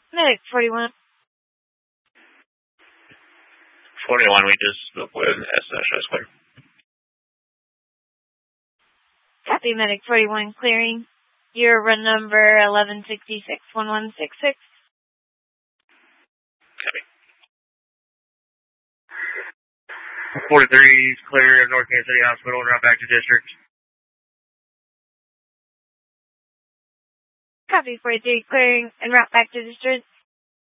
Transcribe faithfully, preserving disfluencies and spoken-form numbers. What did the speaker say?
Medic forty-one. forty-one, we just spoke with S S S Clear. Copy, Medic forty-one clearing. Your run number eleven sixty-six one one six six. Copy. forty-three is clear of North Kansas City Hospital, route back to district. Copy, forty-three clearing and route back to district.